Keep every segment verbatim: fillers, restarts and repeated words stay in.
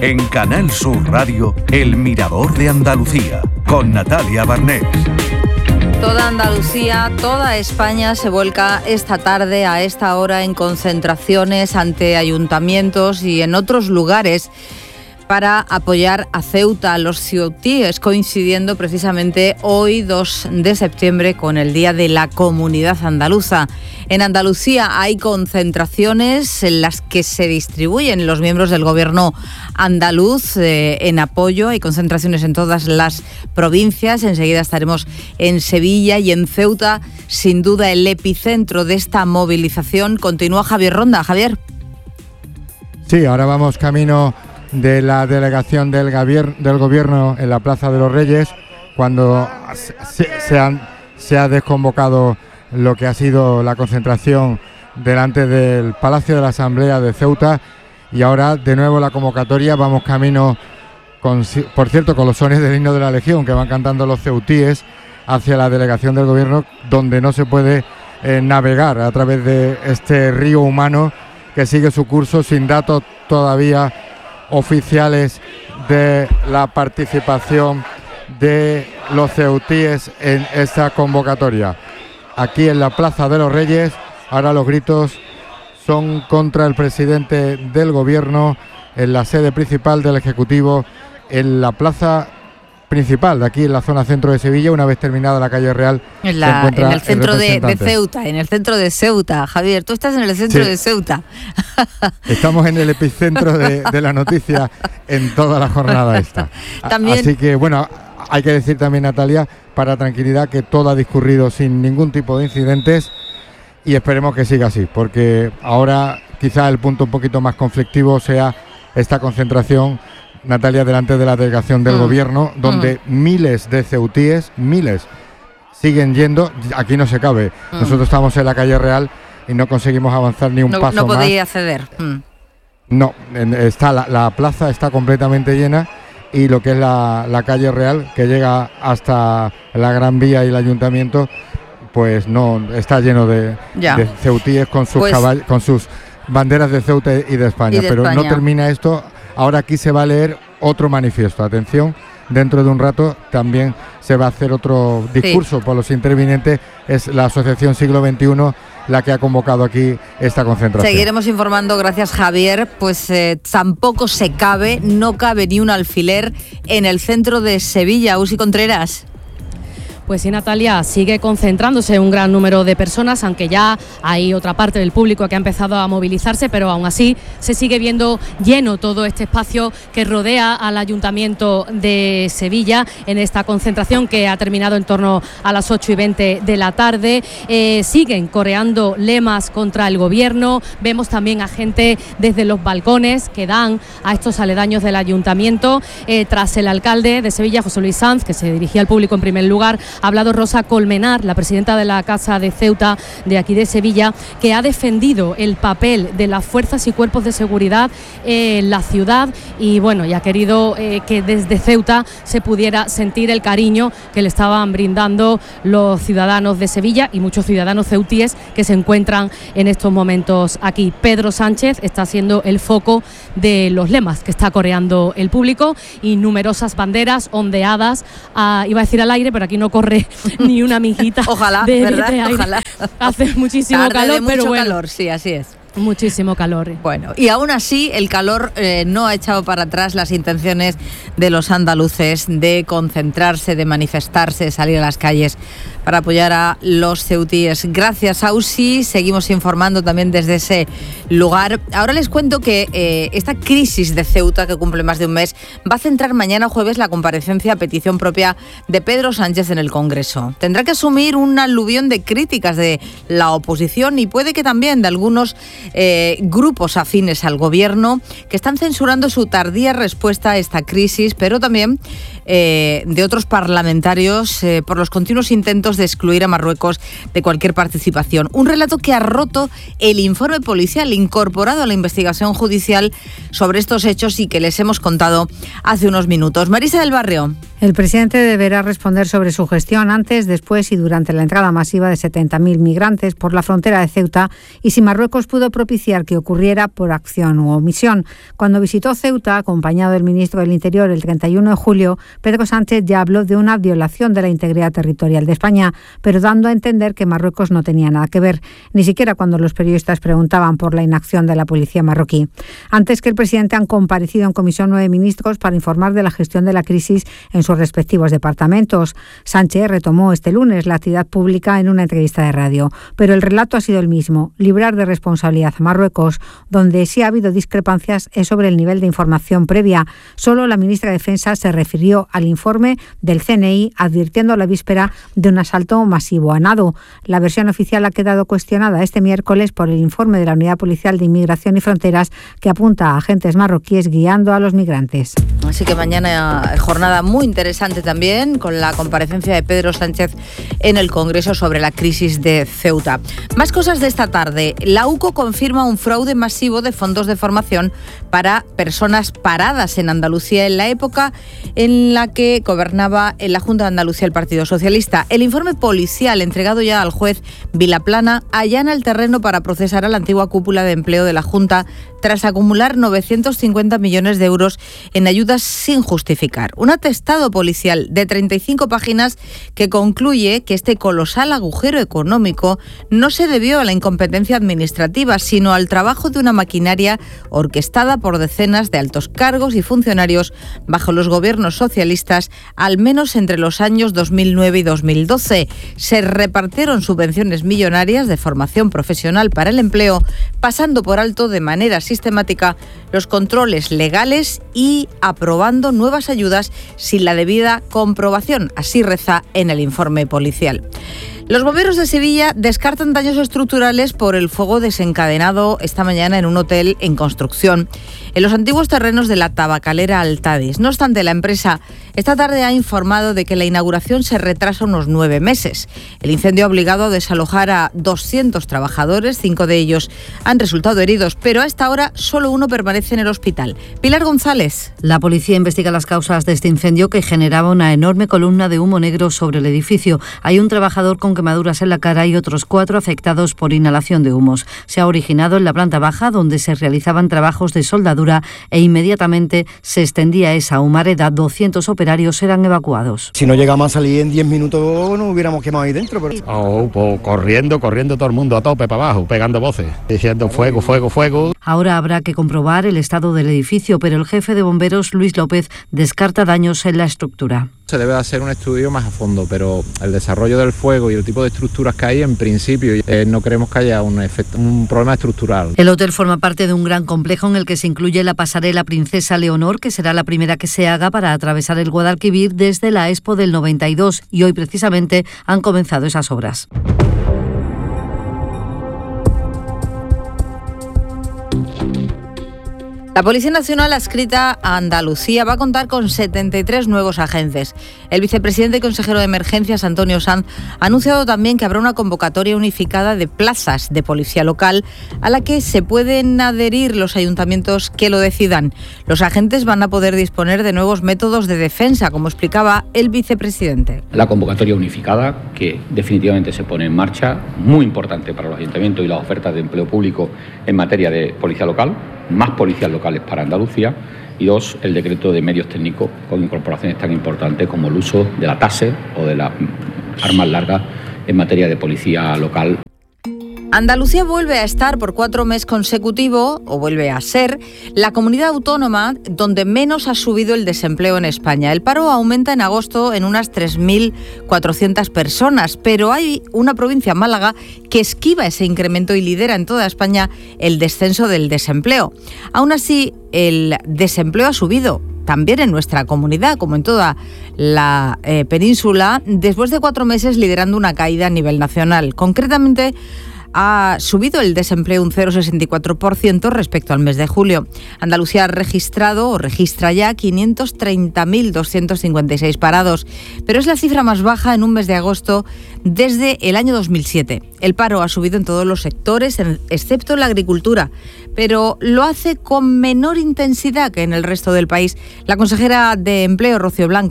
En Canal Sur Radio, El Mirador de Andalucía, con Natalia Barnés. Toda Andalucía, toda España se vuelca esta tarde a esta hora en concentraciones ante ayuntamientos y en otros lugares para apoyar a Ceuta, a los ceutíes, coincidiendo precisamente hoy, dos de septiembre, con el Día de la Comunidad Andaluza. En Andalucía hay concentraciones en las que se distribuyen los miembros del gobierno andaluz eh, en apoyo. Hay concentraciones en todas las provincias. Enseguida estaremos en Sevilla y en Ceuta, sin duda el epicentro de esta movilización. Continúa Javier Ronda. Javier. Sí, ahora vamos camino de la delegación del, gabier- del gobierno en la Plaza de los Reyes, cuando se, se, han, se ha desconvocado lo que ha sido la concentración delante del Palacio de la Asamblea de Ceuta, y ahora de nuevo la convocatoria. Vamos camino, con, por cierto, con los sones del himno de la Legión que van cantando los ceutíes hacia la delegación del gobierno, donde no se puede eh, navegar a través de este río humano que sigue su curso sin datos todavía oficiales de la participación de los ceutíes en esta convocatoria. Aquí en la Plaza de los Reyes, ahora los gritos son contra el presidente del gobierno en la sede principal del Ejecutivo, en la plaza principal de aquí en la zona centro de Sevilla. Una vez terminada la calle Real, en, la, en el centro el de, de Ceuta, en el centro de Ceuta, Javier, tú estás en el centro sí. de Ceuta. Estamos en el epicentro de, de la noticia en toda la jornada esta. También... Así que bueno, hay que decir también, Natalia, para tranquilidad, que todo ha discurrido sin ningún tipo de incidentes y esperemos que siga así, porque ahora quizá el punto un poquito más conflictivo sea esta concentración, Natalia, delante de la delegación del mm. gobierno, donde mm. miles de ceutíes, miles, siguen yendo. Aquí no se cabe. Mm. Nosotros estamos en la calle Real y no conseguimos avanzar ni un no, paso no más. No podía acceder. Mm. No, está la, la plaza está completamente llena, y lo que es la, la calle Real, que llega hasta la Gran Vía y el Ayuntamiento, pues no, está lleno de, de ceutíes con sus, pues, caball- con sus banderas de Ceuta y de España. Y de Pero España. No termina esto. Ahora aquí se va a leer otro manifiesto. Atención, dentro de un rato también se va a hacer otro discurso sí. por los intervinientes. Es la Asociación Siglo veintiuno la que ha convocado aquí esta concentración. Seguiremos informando, gracias Javier. Pues eh, tampoco se cabe, no cabe ni un alfiler en el centro de Sevilla. Usi Contreras. Pues sí, Natalia, sigue concentrándose un gran número de personas, aunque ya hay otra parte del público que ha empezado a movilizarse, pero aún así se sigue viendo lleno todo este espacio que rodea al Ayuntamiento de Sevilla en esta concentración que ha terminado en torno a las ocho y veinte de la tarde. Eh, siguen coreando lemas contra el gobierno. Vemos también a gente desde los balcones que dan a estos aledaños del Ayuntamiento. Eh, tras el alcalde de Sevilla, José Luis Sanz, que se dirigía al público en primer lugar, ha hablado Rosa Colmenar, la presidenta de la Casa de Ceuta de aquí de Sevilla, que ha defendido el papel de las fuerzas y cuerpos de seguridad en la ciudad y bueno, y ha querido eh, que desde Ceuta se pudiera sentir el cariño que le estaban brindando los ciudadanos de Sevilla y muchos ciudadanos ceutíes que se encuentran en estos momentos aquí. Pedro Sánchez está siendo el foco de los lemas que está coreando el público y numerosas banderas ondeadas, a, iba a decir al aire, pero aquí no corre ni una mijita. Ojalá, de, ¿verdad? de aire. Ojalá. Hace muchísimo Tarde calor, de mucho pero bueno. calor, sí, así es. Muchísimo calor. Bueno, y aún así el calor eh, no ha echado para atrás las intenciones de los andaluces de concentrarse, de manifestarse, de salir a las calles para apoyar a los ceutíes. Gracias, Ausi. Seguimos informando también desde ese lugar. Ahora les cuento que eh, esta crisis de Ceuta, que cumple más de un mes, va a centrar mañana jueves la comparecencia a petición propia de Pedro Sánchez en el Congreso. Tendrá que asumir un aluvión de críticas de la oposición y puede que también de algunos eh, grupos afines al gobierno que están censurando su tardía respuesta a esta crisis, pero también eh, de otros parlamentarios eh, por los continuos intentos de excluir a Marruecos de cualquier participación. Un relato que ha roto el informe policial incorporado a la investigación judicial sobre estos hechos y que les hemos contado hace unos minutos. Marisa del Barrio. El presidente deberá responder sobre su gestión antes, después y durante la entrada masiva de setenta mil migrantes por la frontera de Ceuta y si Marruecos pudo propiciar que ocurriera por acción u omisión. Cuando visitó Ceuta, acompañado del ministro del Interior el treinta y uno de julio, Pedro Sánchez ya habló de una violación de la integridad territorial de España, pero dando a entender que Marruecos no tenía nada que ver, ni siquiera cuando los periodistas preguntaban por la inacción de la policía marroquí. Antes que el presidente han comparecido en comisión nueve ministros para informar de la gestión de la crisis en sus respectivos departamentos. Sánchez retomó este lunes la actividad pública en una entrevista de radio, pero el relato ha sido el mismo: librar de responsabilidad a Marruecos. Donde sí ha habido discrepancias es sobre el nivel de información previa. Solo la ministra de Defensa se refirió al informe del C N I advirtiendo la víspera de un asalto masivo a Nado. La versión oficial ha quedado cuestionada este miércoles por el informe de la Unidad Policial de Inmigración y Fronteras que apunta a agentes marroquíes guiando a los migrantes. Así que mañana jornada muy interesante también con la comparecencia de Pedro Sánchez en el Congreso sobre la crisis de Ceuta. Más cosas de esta tarde. La U C O confirma un fraude masivo de fondos de formación para personas paradas en Andalucía en la época en la que gobernaba en la Junta de Andalucía el Partido Socialista. El informe policial entregado ya al juez Vilaplana allana el terreno para procesar a la antigua cúpula de empleo de la Junta tras acumular novecientos cincuenta millones de euros en ayudas sin justificar. Un atestado policial de treinta y cinco páginas que concluye que este colosal agujero económico no se debió a la incompetencia administrativa, sino al trabajo de una maquinaria orquestada por decenas de altos cargos y funcionarios bajo los gobiernos socialistas, al menos entre los años dos mil nueve y dos mil doce. Se repartieron subvenciones millonarias de formación profesional para el empleo, pasando por alto de manera sistemática los controles legales y aprobando nuevas ayudas sin la debida comprobación. Así reza en el informe policial. Los bomberos de Sevilla descartan daños estructurales por el fuego desencadenado esta mañana en un hotel en construcción en los antiguos terrenos de la tabacalera Altadis. No obstante, la empresa esta tarde ha informado de que la inauguración se retrasa unos nueve meses. El incendio ha obligado a desalojar a doscientos trabajadores, cinco de ellos han resultado heridos, pero a esta hora solo uno permanece en el hospital. Pilar González. La policía investiga las causas de este incendio que generaba una enorme columna de humo negro sobre el edificio. Hay un trabajador con quemaduras en la cara y otros cuatro afectados por inhalación de humos. Se ha originado en la planta baja, donde se realizaban trabajos de soldadura, e inmediatamente se extendía esa humareda. doscientos operarios eran evacuados. Si no llegamos a salir en diez minutos, no hubiéramos quemado ahí dentro. Pero... Oh, pues corriendo, corriendo todo el mundo a tope para abajo, pegando voces, diciendo fuego, fuego, fuego. Ahora habrá que comprobar el estado del edificio, pero el jefe de bomberos, Luis López, descarta daños en la estructura. Se debe hacer un estudio más a fondo, pero el desarrollo del fuego y el tipo de estructuras que hay, en principio, eh, no creemos que haya un, efecto, un problema estructural. El hotel forma parte de un gran complejo en el que se incluye la pasarela Princesa Leonor, que será la primera que se haga para atravesar el Guadalquivir desde la Expo del noventa y dos, y hoy precisamente han comenzado esas obras. La Policía Nacional adscrita a Andalucía va a contar con setenta y tres nuevos agentes. El vicepresidente y consejero de Emergencias, Antonio Sanz, ha anunciado también que habrá una convocatoria unificada de plazas de policía local a la que se pueden adherir los ayuntamientos que lo decidan. Los agentes van a poder disponer de nuevos métodos de defensa, como explicaba el vicepresidente. La convocatoria unificada, que definitivamente se pone en marcha, muy importante para los ayuntamientos y las ofertas de empleo público en materia de policía local, más policías locales para Andalucía, y dos, el decreto de medios técnicos con incorporaciones tan importantes como el uso de la taser o de las armas largas en materia de policía local. Andalucía vuelve a estar por cuatro meses consecutivos, o vuelve a ser, la comunidad autónoma donde menos ha subido el desempleo en España. El paro aumenta en agosto en unas tres mil cuatrocientas personas, pero hay una provincia, Málaga, que esquiva ese incremento y lidera en toda España el descenso del desempleo. Aún así, el desempleo ha subido también en nuestra comunidad, como en toda la eh, península, después de cuatro meses liderando una caída a nivel nacional. Concretamente, ha subido el desempleo un cero coma sesenta y cuatro por ciento respecto al mes de julio. Andalucía ha registrado o registra ya quinientos treinta mil doscientos cincuenta y seis parados, pero es la cifra más baja en un mes de agosto desde el año dos mil siete. El paro ha subido en todos los sectores, excepto en la agricultura, pero lo hace con menor intensidad que en el resto del país. La consejera de Empleo, Rocío Blanco,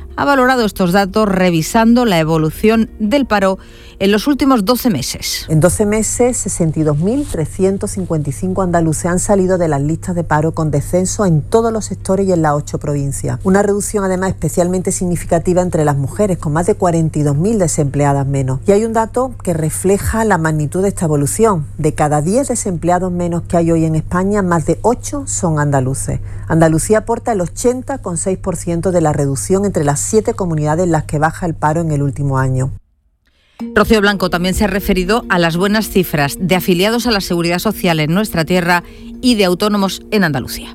ha valorado estos datos revisando la evolución del paro en los últimos doce meses. En doce meses, sesenta y dos mil trescientos cincuenta y cinco andaluces han salido de las listas de paro con descenso en todos los sectores y en las ocho provincias. Una reducción además especialmente significativa entre las mujeres, con más de cuarenta y dos mil desempleadas menos. Y hay un dato que refleja la magnitud de esta evolución. De cada diez desempleados menos que hay hoy en España, más de ocho son andaluces. Andalucía aporta el ochenta coma seis por ciento de la reducción entre las siete comunidades en las que baja el paro en el último año. Rocío Blanco también se ha referido a las buenas cifras de afiliados a la Seguridad Social en nuestra tierra y de autónomos en Andalucía.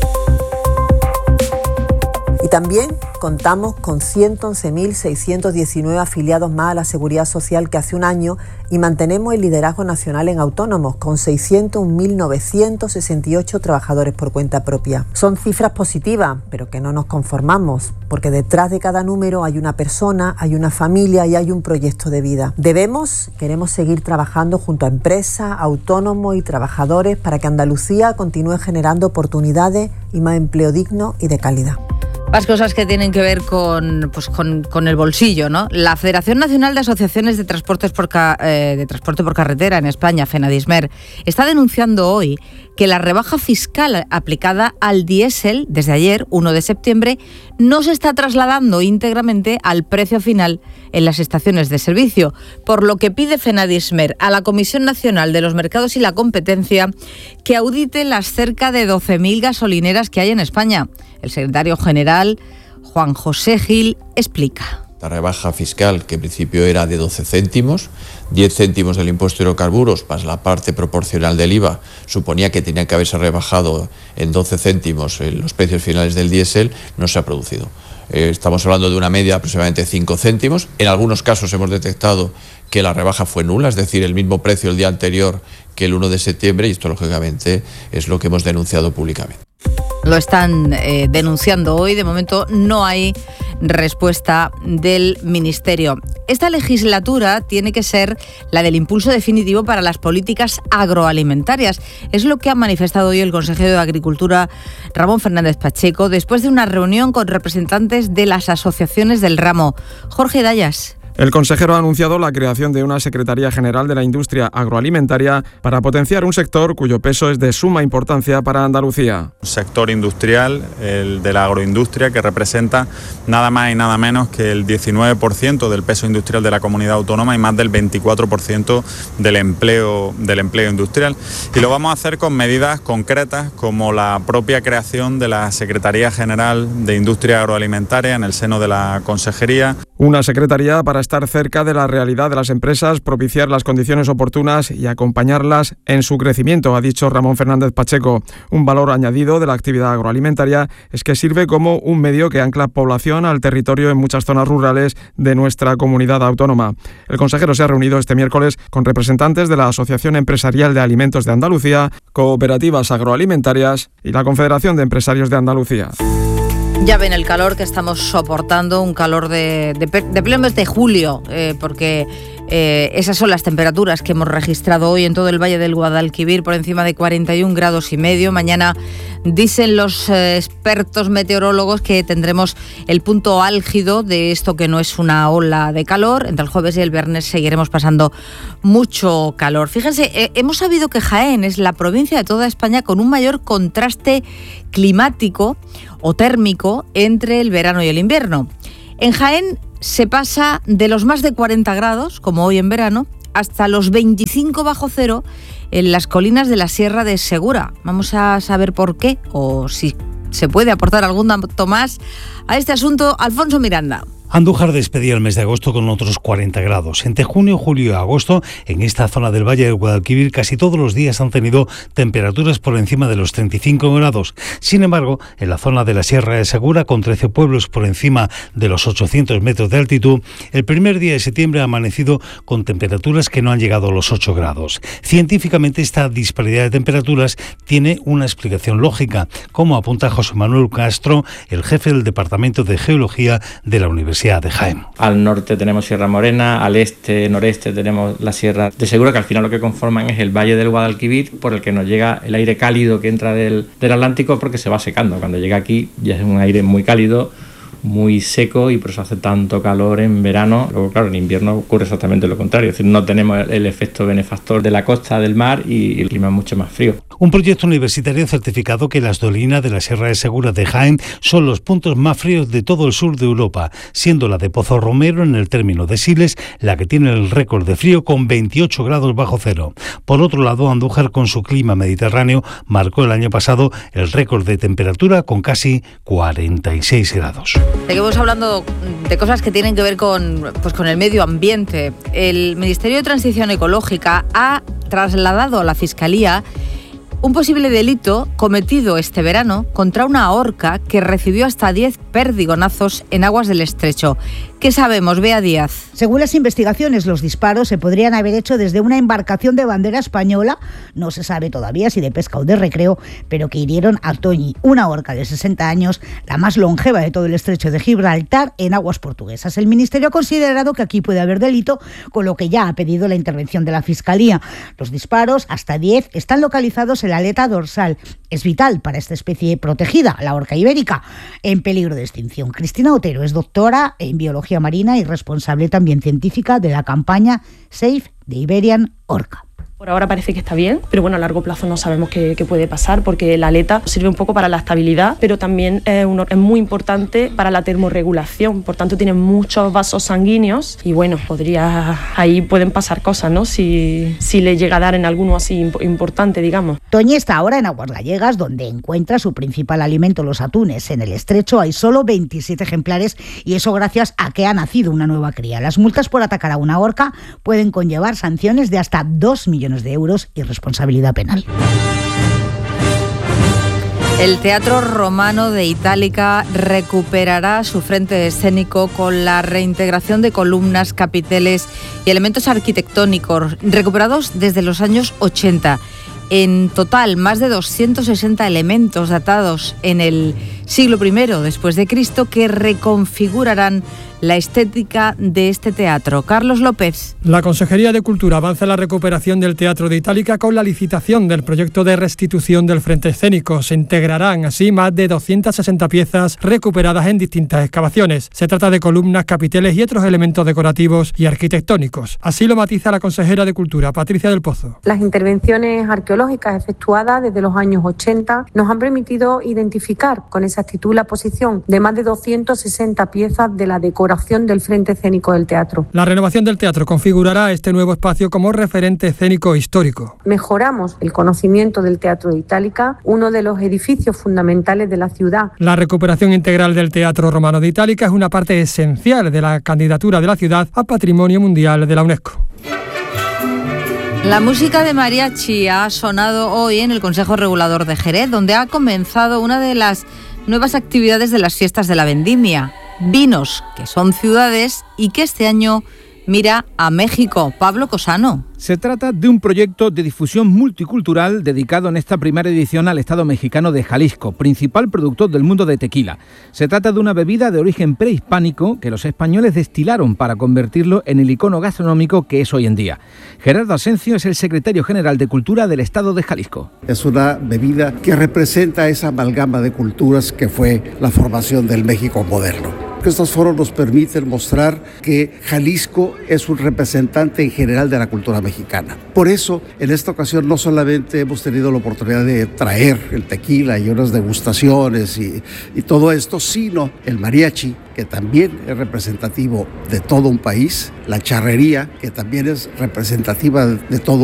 Y también contamos con ciento once mil seiscientos diecinueve afiliados más a la Seguridad Social que hace un año y mantenemos el liderazgo nacional en autónomos con seiscientos un mil novecientos sesenta y ocho trabajadores por cuenta propia. Son cifras positivas, pero que no nos conformamos, porque detrás de cada número hay una persona, hay una familia y hay un proyecto de vida. Debemos, queremos seguir trabajando junto a empresas, autónomos y trabajadores para que Andalucía continúe generando oportunidades y más empleo digno y de calidad. Más cosas que tienen que ver con, pues con, con el bolsillo, ¿no? La Federación Nacional de Asociaciones de, Transportes por ca, eh, de Transporte por Carretera en España, FENADISMER, está denunciando hoy que la rebaja fiscal aplicada al diésel desde ayer, uno de septiembre, no se está trasladando íntegramente al precio final en las estaciones de servicio, por lo que pide FENADISMER a la Comisión Nacional de los Mercados y la Competencia que audite las cerca de doce mil gasolineras que hay en España. El secretario general, Juan José Gil, explica. La rebaja fiscal, que en principio era de doce céntimos, diez céntimos del impuesto de hidrocarburos, más la parte proporcional del I V A, suponía que tenía que haberse rebajado en doce céntimos en los precios finales del diésel, no se ha producido. Eh, estamos hablando de una media de aproximadamente cinco céntimos. En algunos casos hemos detectado que la rebaja fue nula, es decir, el mismo precio el día anterior que el uno de septiembre, y esto lógicamente es lo que hemos denunciado públicamente. Lo están eh, denunciando hoy. De momento no hay respuesta del Ministerio. Esta legislatura tiene que ser la del impulso definitivo para las políticas agroalimentarias. Es lo que ha manifestado hoy el consejero de Agricultura, Ramón Fernández Pacheco, después de una reunión con representantes de las asociaciones del ramo. Jorge Dayas. El consejero ha anunciado la creación de una Secretaría General de la Industria Agroalimentaria para potenciar un sector cuyo peso es de suma importancia para Andalucía. Un sector industrial, el de la agroindustria, que representa nada más y nada menos que el diecinueve por ciento del peso industrial de la comunidad autónoma y más del veinticuatro por ciento del empleo, del empleo industrial. Y lo vamos a hacer con medidas concretas como la propia creación de la Secretaría General de Industria Agroalimentaria en el seno de la Consejería. Una secretaría para estar cerca de la realidad de las empresas, propiciar las condiciones oportunas y acompañarlas en su crecimiento, ha dicho Ramón Fernández Pacheco. Un valor añadido de la actividad agroalimentaria es que sirve como un medio que ancla población al territorio en muchas zonas rurales de nuestra comunidad autónoma. El consejero se ha reunido este miércoles con representantes de la Asociación Empresarial de Alimentos de Andalucía, Cooperativas Agroalimentarias y la Confederación de Empresarios de Andalucía. Ya ven el calor que estamos soportando, un calor de, de, de pleno mes de julio, eh, porque eh, esas son las temperaturas que hemos registrado hoy en todo el Valle del Guadalquivir, por encima de cuarenta y un grados y medio. Mañana dicen los eh, expertos meteorólogos que tendremos el punto álgido de esto que no es una ola de calor. Entre el jueves y el viernes seguiremos pasando mucho calor. Fíjense, eh, hemos sabido que Jaén es la provincia de toda España con un mayor contraste climático o térmico entre el verano y el invierno. En Jaén se pasa de los más de cuarenta grados, como hoy en verano, hasta los veinticinco bajo cero en las colinas de la Sierra de Segura. Vamos a saber por qué o si se puede aportar algún dato más a este asunto. Alfonso Miranda. Andújar despedía el mes de agosto con otros cuarenta grados. Entre junio, julio y agosto, en esta zona del Valle del Guadalquivir, casi todos los días han tenido temperaturas por encima de los treinta y cinco grados. Sin embargo, en la zona de la Sierra de Segura, con trece pueblos por encima de los ochocientos metros de altitud, el primer día de septiembre ha amanecido con temperaturas que no han llegado a los ocho grados. Científicamente, esta disparidad de temperaturas tiene una explicación lógica, como apunta José Manuel Castro, el jefe del Departamento de Geología de la Universidad de Jaén. Al norte tenemos Sierra Morena, al este, noreste tenemos la Sierra de Segura, que al final lo que conforman es el Valle del Guadalquivir, por el que nos llega el aire cálido que entra del, del Atlántico, porque se va secando. Cuando llega aquí ya es un aire muy cálido, muy seco y por eso hace tanto calor en verano. Luego, claro, en invierno ocurre exactamente lo contrario, es decir, no tenemos el efecto benefactor de la costa del mar y el clima es mucho más frío. Un proyecto universitario certificado que las dolinas de la Sierra de Segura de Jaén son los puntos más fríos de todo el sur de Europa, siendo la de Pozo Romero en el término de Siles la que tiene el récord de frío con veintiocho grados bajo cero. Por otro lado, Andújar, con su clima mediterráneo, marcó el año pasado el récord de temperatura con casi cuarenta y seis grados. Seguimos hablando de cosas que tienen que ver con, pues, con el medio ambiente. El Ministerio de Transición Ecológica ha trasladado a la Fiscalía un posible delito cometido este verano contra una orca que recibió hasta diez perdigonazos en aguas del Estrecho. ¿Qué sabemos, Bea Díaz? Según las investigaciones, los disparos se podrían haber hecho desde una embarcación de bandera española, no se sabe todavía si de pesca o de recreo, pero que hirieron a Toñi, una orca de sesenta años, la más longeva de todo el Estrecho de Gibraltar, en aguas portuguesas. El Ministerio ha considerado que aquí puede haber delito, con lo que ya ha pedido la intervención de la Fiscalía. Los disparos, hasta diez, están localizados en la aleta dorsal. Es vital para esta especie protegida, la orca ibérica, en peligro de extinción. Cristina Otero es doctora en biología marina y responsable también científica de la campaña Save the Iberian Orca. Por ahora parece que está bien, pero bueno, a largo plazo no sabemos qué, qué puede pasar, porque la aleta sirve un poco para la estabilidad, pero también es, un, es muy importante para la termorregulación, por tanto tiene muchos vasos sanguíneos y bueno, podría ahí pueden pasar cosas, ¿no? Si, si le llega a dar en alguno así imp- importante, digamos. Toñi está ahora en aguas gallegas, donde encuentra su principal alimento, los atunes. En el Estrecho hay solo veintisiete ejemplares y eso gracias a que ha nacido una nueva cría. Las multas por atacar a una orca pueden conllevar sanciones de hasta dos millones de euros y responsabilidad penal. El Teatro Romano de Itálica recuperará su frente escénico con la reintegración de columnas, capiteles y elementos arquitectónicos recuperados desde los años ochenta. En total, más de doscientos sesenta elementos datados en el siglo primero después de Cristo que reconfigurarán la estética de este teatro. Carlos López. La Consejería de Cultura avanza en la recuperación del Teatro de Itálica con la licitación del proyecto de restitución del frente escénico. Se integrarán así más de doscientas sesenta piezas recuperadas en distintas excavaciones. Se trata de columnas, capiteles y otros elementos decorativos y arquitectónicos. Así lo matiza la consejera de Cultura, Patricia del Pozo. Las intervenciones arqueológicas efectuadas desde los años ochenta nos han permitido identificar con exactitud la posición de más de doscientas sesenta piezas de la decoración del frente escénico del teatro. La renovación del teatro configurará este nuevo espacio como referente escénico histórico. Mejoramos el conocimiento del Teatro de Itálica, uno de los edificios fundamentales de la ciudad. La recuperación integral del Teatro Romano de Itálica es una parte esencial de la candidatura de la ciudad a Patrimonio Mundial de la UNESCO. La música de mariachi ha sonado hoy en el Consejo Regulador de Jerez, donde ha comenzado una de las nuevas actividades de las fiestas de la vendimia. Vinos, que son ciudades y que este año mira a México. Pablo Cosano. Se trata de un proyecto de difusión multicultural dedicado en esta primera edición al estado mexicano de Jalisco, principal productor del mundo de tequila. Se trata de una bebida de origen prehispánico que los españoles destilaron para convertirlo en el icono gastronómico que es hoy en día. Gerardo Asencio es el secretario general de Cultura del estado de Jalisco. Es una bebida que representa esa amalgama de culturas que fue la formación del México moderno. Estos foros nos permiten mostrar que Jalisco es un representante en general de la cultura mexicana. Por eso, en esta ocasión no solamente hemos tenido la oportunidad de traer el tequila y unas degustaciones y, y todo esto, sino el mariachi, que también es representativo de todo un país, la charrería, que también es representativa de todo